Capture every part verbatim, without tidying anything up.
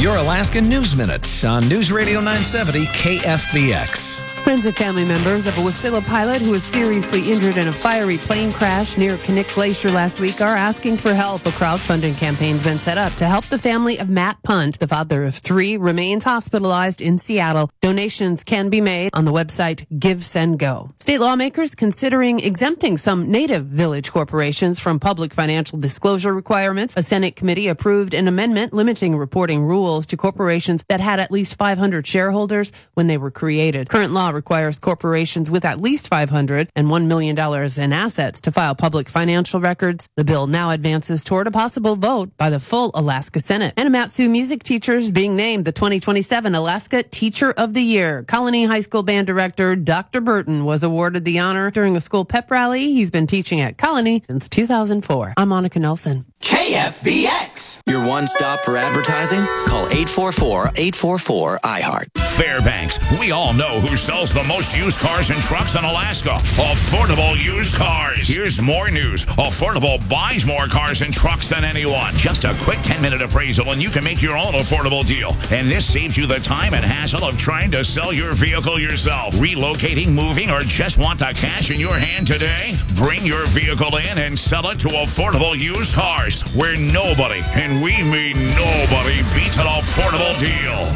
Your Alaska News Minute on News Radio nine seventy K F B X. Friends and family members of a Wasilla pilot who was seriously injured in a fiery plane crash near Knik Glacier last week are asking for help. A crowdfunding campaign's been set up to help the family of Matt Punt, the father of three, remains hospitalized in Seattle. Donations can be made on the website Give Send Go. State lawmakers considering exempting some native village corporations from public financial disclosure requirements. A Senate committee approved an amendment limiting reporting rules to corporations that had at least five hundred shareholders when they were created. Current law requires corporations with at least five hundred and one million dollars in assets to file public financial records. The bill now advances toward a possible vote by the full Alaska Senate. And Matsu music teachers being named the twenty twenty-seven Alaska Teacher of the Year. Colony High School band director Doctor Burton was awarded the honor during a school pep rally. He's been teaching at Colony since two thousand four. I'm Monica Nelson. K F B X. Your one stop for advertising? Call eight four four, eight four four, iHeart. Fairbanks. We all know who sells the most used cars and trucks in Alaska. Affordable Used Cars. Here's more news. Affordable buys more cars and trucks than anyone. Just a quick ten-minute appraisal and you can make your own affordable deal. And this saves you the time and hassle of trying to sell your vehicle yourself. Relocating, moving, or just want the cash in your hand today? Bring your vehicle in and sell it to Affordable Used Cars, where nobody, and we mean nobody, beats an affordable deal.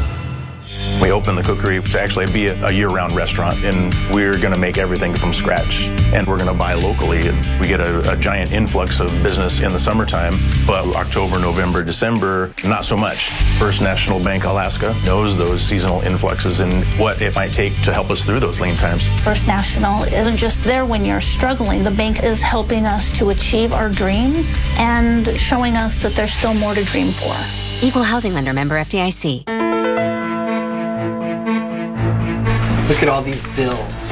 We opened the cookery to actually be a, a year-round restaurant, and we're going to make everything from scratch. And we're going to buy locally. And we get a, a giant influx of business in the summertime, but October, November, December, not so much. First National Bank Alaska knows those seasonal influxes and what it might take to help us through those lean times. First National isn't just there when you're struggling. The bank is helping us to achieve our dreams and showing us that there's still more to dream for. Equal housing lender, member F D I C. Look at all these bills.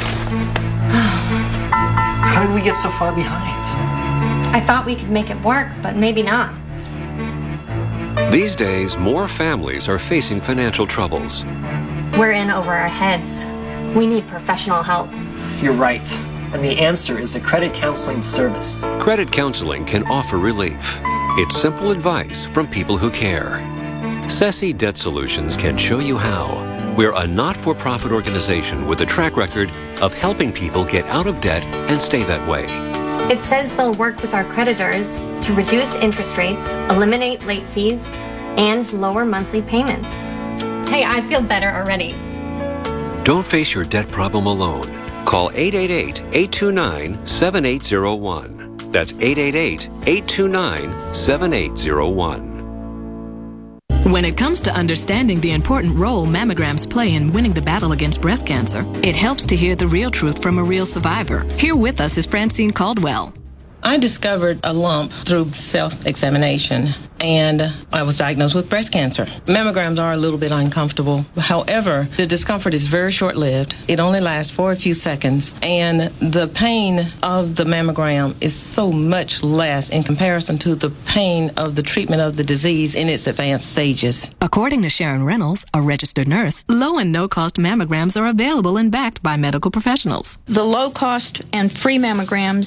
How did we get so far behind? I thought we could make it work, but maybe not. These days, more families are facing financial troubles. We're in over our heads. We need professional help. You're right. And the answer is a credit counseling service. Credit counseling can offer relief. It's simple advice from people who care. S E S I Debt Solutions can show you how. We're a not-for-profit organization with a track record of helping people get out of debt and stay that way. It says they'll work with our creditors to reduce interest rates, eliminate late fees, and lower monthly payments. Hey, I feel better already. Don't face your debt problem alone. Call eight eight eight, eight two nine, seven eight zero one. That's eight eight eight, eight two nine, seven eight zero one. When it comes to understanding the important role mammograms play in winning the battle against breast cancer, it helps to hear the real truth from a real survivor. Here with us is Francine Caldwell. I discovered a lump through self-examination, and I was diagnosed with breast cancer. Mammograms are a little bit uncomfortable. However, the discomfort is very short-lived. It only lasts for a few seconds, and the pain of the mammogram is so much less in comparison to the pain of the treatment of the disease in its advanced stages. According to Sharon Reynolds, a registered nurse, low and no-cost mammograms are available and backed by medical professionals. The low-cost and free mammograms